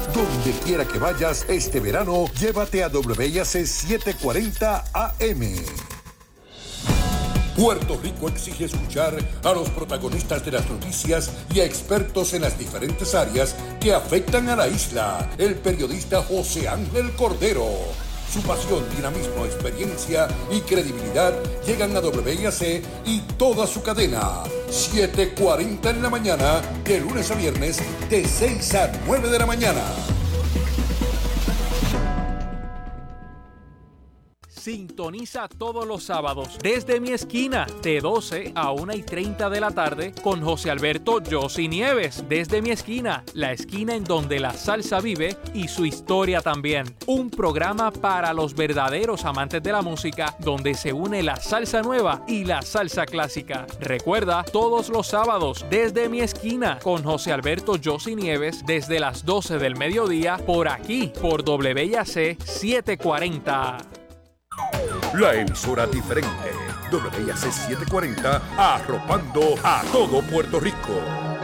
Donde quiera que vayas este verano, llévate a WIAC 740 AM. Puerto Rico exige escuchar a los protagonistas de las noticias y a expertos en las diferentes áreas que afectan a la isla. El periodista José Ángel Cordero. Su pasión, dinamismo, experiencia y credibilidad llegan a WIAC y toda su cadena. 7:40 en la mañana, de lunes a viernes, de 6 a 9 de la mañana. Sintoniza todos los sábados desde mi esquina de 12 a 1:30 de la tarde con José Alberto Yossi Nieves. Desde mi esquina, la esquina en donde la salsa vive y su historia también. Un programa para los verdaderos amantes de la música donde se une la salsa nueva y la salsa clásica. Recuerda, todos los sábados desde mi esquina con José Alberto Yossi Nieves desde las 12 del mediodía por aquí, por WIAC 740. La emisora diferente, WIAC 740, arropando a todo Puerto Rico.